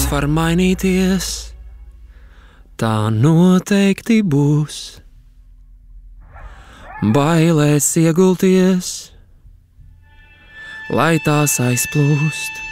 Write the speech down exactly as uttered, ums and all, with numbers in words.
var mainīties, tā noteikti būs. Bailēs iegulties, lai tās aizplūst.